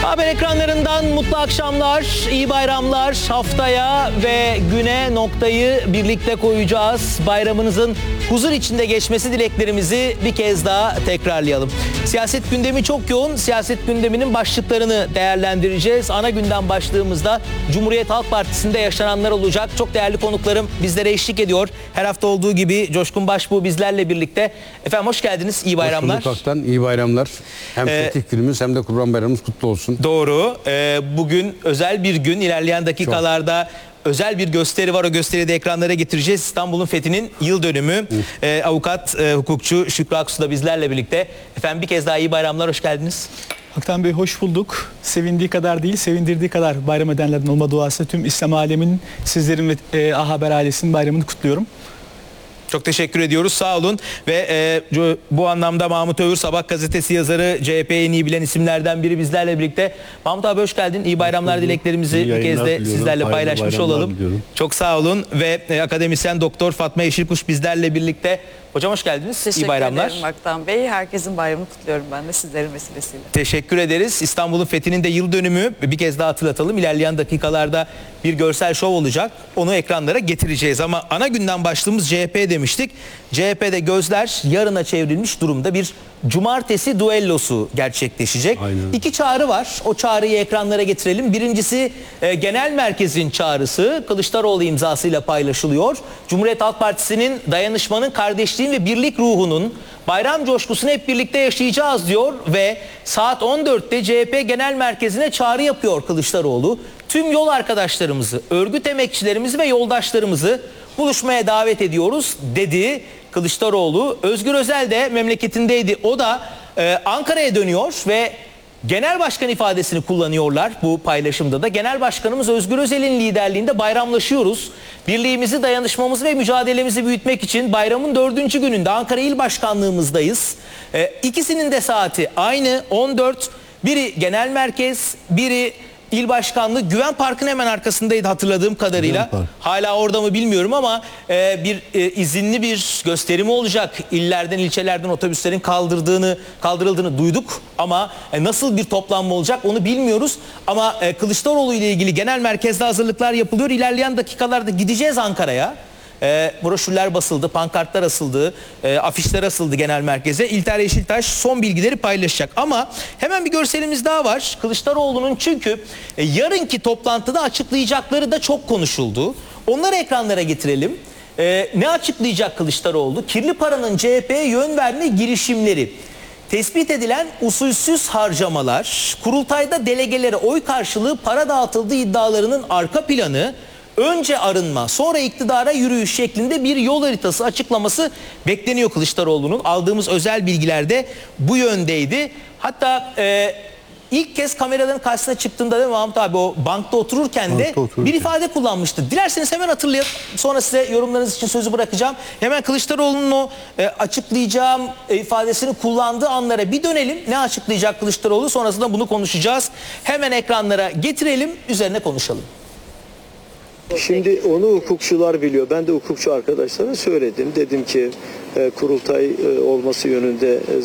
Haber ekranlarından mutlu akşamlar, iyi bayramlar. Haftaya ve güne noktayı birlikte koyacağız. Bayramınızın huzur içinde geçmesi dileklerimizi bir kez daha tekrarlayalım. Siyaset gündemi çok yoğun. Siyaset gündeminin başlıklarını değerlendireceğiz. Ana gündem başlığımızda Cumhuriyet Halk Partisi'nde yaşananlar olacak. Çok değerli konuklarım bizlere eşlik ediyor. Her hafta olduğu gibi Coşkun Başbuğ bizlerle birlikte. Efendim hoş geldiniz. İyi bayramlar. Hoş bulduk Hak'tan. İyi bayramlar. Hem Fetih Günümüz hem de Kurban Bayramımız kutlu olsun. Doğru. Bugün özel bir gün. İlerleyen dakikalarda özel bir gösteri var. O gösteriyi de ekranlara getireceğiz. İstanbul'un fethinin yıl dönümü. Avukat, hukukçu Şükrü Aksu da bizlerle birlikte. Efendim bir kez daha iyi bayramlar. Hoş geldiniz. Haktan Bey hoş bulduk. Sevindiği kadar değil, sevindirdiği kadar bayram edenlerden olma duası tüm İslam aleminin, sizlerin ve A Haber ailesinin bayramını kutluyorum. Çok teşekkür ediyoruz. Sağ olun. Ve bu anlamda Mahmut Övür, Sabah gazetesi yazarı, CHP'yi en iyi bilen isimlerden biri bizlerle birlikte. Mahmut abi hoş geldin. İyi bayramlar dileklerimizi bir kez de sizlerle paylaşmış olalım. Diliyorum. Çok sağ olun. Ve akademisyen Doktor Fatma Yeşilkuş bizlerle birlikte. Hocam hoş geldiniz. Teşekkür İyi bayramlar. ederim Haktan Bey. Herkesin bayramını kutluyorum ben de sizlerin vesilesiyle. Teşekkür ederiz. İstanbul'un fethinin de yıl dönümü, bir kez daha hatırlatalım. İlerleyen dakikalarda bir görsel şov olacak. Onu ekranlara getireceğiz. Ama ana gündem başlığımız CHP demiştik. CHP'de gözler yarına çevrilmiş durumda, bir cumartesi duellosu gerçekleşecek. Aynen. İki çağrı var. O çağrıyı ekranlara getirelim. Birincisi genel merkezin çağrısı. Kılıçdaroğlu imzasıyla paylaşılıyor. Cumhuriyet Halk Partisi'nin dayanışmanın, kardeşliğin ve birlik ruhunun, bayram coşkusunu hep birlikte yaşayacağız diyor ve saat 14'te CHP Genel Merkezi'ne çağrı yapıyor Kılıçdaroğlu. Tüm yol arkadaşlarımızı, örgüt emekçilerimizi ve yoldaşlarımızı buluşmaya davet ediyoruz dedi Kılıçdaroğlu. Özgür Özel de memleketindeydi. O da Ankara'ya dönüyor ve genel başkan ifadesini kullanıyorlar bu paylaşımda da. Genel başkanımız Özgür Özel'in liderliğinde bayramlaşıyoruz. Birliğimizi, dayanışmamızı ve mücadelemizi büyütmek için bayramın 4. gününde Ankara İl Başkanlığımızdayız. İkisinin de saati aynı, 14. Biri genel merkez, biri İl Başkanlığı. Güven Parkı'nın hemen arkasındaydı hatırladığım kadarıyla. Hala orada mı bilmiyorum ama bir izinli bir gösterimi olacak. İllerden, ilçelerden otobüslerin kaldırıldığını duyduk ama nasıl bir toplanma olacak onu bilmiyoruz. Ama Kılıçdaroğlu ile ilgili genel merkezde hazırlıklar yapılıyor. İlerleyen dakikalarda gideceğiz Ankara'ya. Broşürler basıldı, pankartlar asıldı, afişler asıldı genel merkeze. İlter Yeşiltaş son bilgileri paylaşacak. Ama hemen bir görselimiz daha var. Kılıçdaroğlu'nun çünkü yarınki toplantıda açıklayacakları da çok konuşuldu. Onları ekranlara getirelim. Ne açıklayacak Kılıçdaroğlu? Kirli paranın CHP'ye yön verme girişimleri. Tespit edilen usulsüz harcamalar, kurultayda delegelere oy karşılığı para dağıtıldığı iddialarının arka planı, önce arınma, sonra iktidara yürüyüş şeklinde bir yol haritası açıklaması bekleniyor Kılıçdaroğlu'nun. Aldığımız özel bilgiler de bu yöndeydi. Hatta ilk kez kameraların karşısına çıktığında da Mahmut abi o bankta otururken de bir ifade kullanmıştı. Dilerseniz hemen hatırlayalım. Sonra size yorumlarınız için sözü bırakacağım. Hemen Kılıçdaroğlu'nun o açıklayacağım ifadesini kullandığı anlara bir dönelim. Ne açıklayacak Kılıçdaroğlu? Sonrasında bunu konuşacağız. Hemen ekranlara getirelim, üzerine konuşalım. Şimdi onu hukukçular biliyor. Ben de hukukçu arkadaşlara söyledim. Dedim ki kurultay olması yönünde